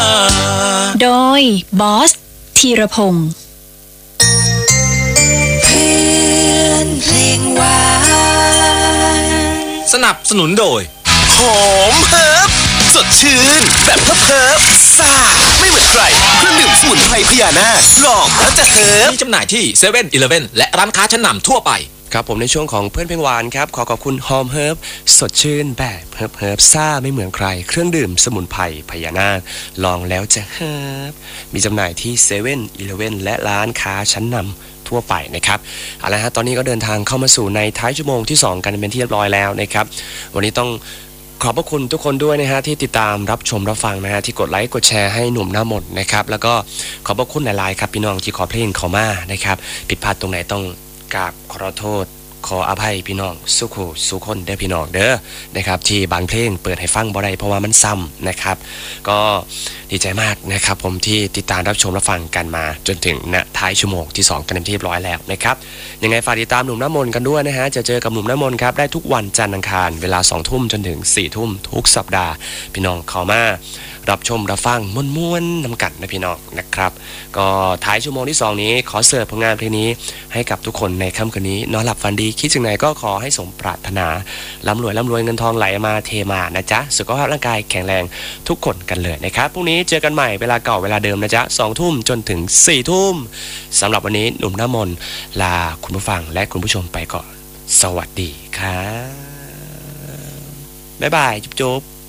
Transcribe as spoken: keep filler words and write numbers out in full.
โดยบอสธีรพงศ์สนับสนุนโดยหอมเฮิร์บสดชื่นแบบเฮิร์บเฮิร์บซ่าไม่เหมือนใครเครื่องดื่มสมุนไพรพญานาคลองแล้วจะเฮิร์บมีจำหน่ายที่เซเว่นอีเลฟเว่นและร้านค้าชั้นนำทั่วไปครับผมในช่วงของเพื่อนเพลงหวานครับขอขอบคุณหอมเฮิร์บสดชื่นแบบเฮิร์บเฮิร์บซ่าไม่เหมือนใครเครื่องดื่มสมุนไพรพญานาคลองแล้วจะเฮิร์บมีจำหน่ายที่เซเว่นอีเลฟเว่นและร้านค้าชั้นนำทั่วไปนะครับเอาละฮะตอนนี้ก็เดินทางเข้ามาสู่ในท้ายชั่วโมงที่สองกันเป็นที่เรียบร้อยแล้วนะครับวันนี้ต้องขอบพระคุณทุกคนด้วยนะฮะที่ติดตามรับชมรับฟังนะฮะที่กดไลค์กดแชร์ให้หนุ่มหน้ามนนะครับแล้วก็ขอบพระคุณหลายๆครับพี่น้องที่ขอเพลงเขามานะครับผิดพลาดตรงไหนต้องกราบขอโทษขออภัยพี่น้องสุขสุคนเด้อพี่น้องเด้อนะครับที่บางเพลงเปิดให้ฟังบ่ได้เพราะว่ามันซ้ำนะครับก็ดีใจมากนะครับผมที่ติดตามรับชมรับฟังกันมาจนถึงณท้ายชั่วโมงที่สองกันเป็นที่เรียบร้อยแล้วนะครับยังไงฝากติดตามหนุ่มน้ำมนต์กันด้วยนะฮะจะเจอกับหนุ่มน้ำมนต์ครับได้ทุกวันจันทร์อังคารเวลาสองทุ่มจนถึงสี่ทุ่มทุกสัปดาห์พี่น้องเข้ามารับชมรับฟังม้วนๆน้ำกัดนะพี่น้องนะครับก็ท้ายชั่วโมงที่สองนี้ขอเสิร์ฟผลงานเพลงนี้ให้กับทุกคนในค่ำคืนนี้นอนหลับฝันดีคิดถึงไหนก็ขอให้สมปรารถนาร่ำรวยร่ำรวยเงินทองไหลมาเทมานะจ๊ะสุขภาพร่างกายแข็งแรงทุกคนกันเลยนะครับพรุ่งนี้เจอกันใหม่เวลาเก่าเวลาเดิมนะจ๊ะสองทุ่มจนถึงสี่ทุ่มสำหรับวันนี้หนุ่มน้ำมนต์ลาคุณผู้ฟังและคุณผู้ชมไปก่อนสวัสดีครับบ๊ายบายจุ๊บ